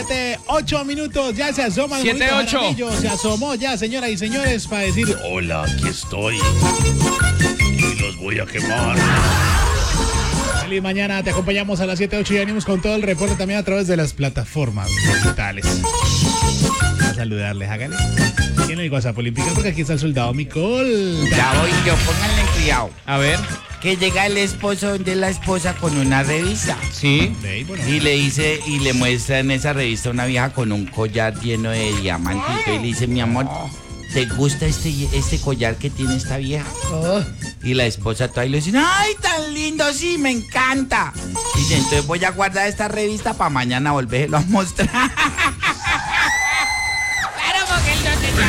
8 minutos, ya se asoma el 7, 8. Jaramillo, se asomó ya, señoras y señores, para decir: hola, aquí estoy y los voy a quemar. Feliz mañana, te acompañamos a las 7, 8 y venimos con todo el reporte también a través de las plataformas digitales. A saludarles, háganle. Tiene el WhatsApp olímpico porque aquí está el soldado Micol. Ya voy yo, pónganle cuidado. A ver, Que llega el esposo de la esposa con una revista. sí. Y le dice, y le muestra en esa revista una vieja con un collar lleno de diamantitos. Y le dice, mi amor, ¿te gusta este collar que tiene esta vieja? Y la esposa toda y le dice, ¡ay, tan lindo! Sí, me encanta. Y dice, entonces voy a guardar esta revista para mañana volvérselo a mostrar.